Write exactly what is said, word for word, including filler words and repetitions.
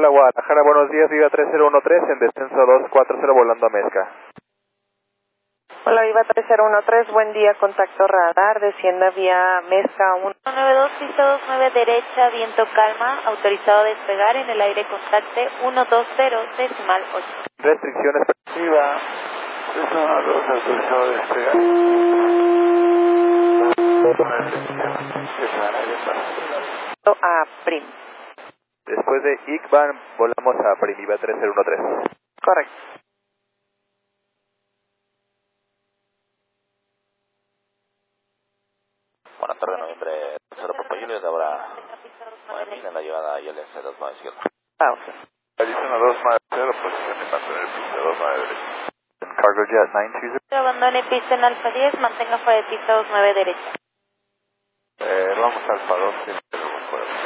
Hola Guadalajara, buenos días, Viva tres cero uno tres en descenso dos cuatro cero volando a Mezca. Hola Viva tres cero uno tres, buen día, contacto radar, descienda vía Mezca uno nueve dos, pista dos nueve derecha, viento calma, autorizado a despegar en el aire contacte uno dos cero, decimal ocho. Restricciones. Viva tres uno dos, autorizado a despegar. a Prim. Después de I C B A N volamos a Prim, Viva tres cero uno tres. Correcto. Buenas tardes, noviembre cero Papa Juliet, ahora nueve mil en la llegada a I L S dos nueve siete. Pausa. Arizona dos nueve cero, posición de mantener pista dos nueve derecha. Cargo Jet nueve dos zero. Abandone pista en Alfa diez, mantenga fuera de pista dos nueve derecha. Eh, vamos Alfa dos,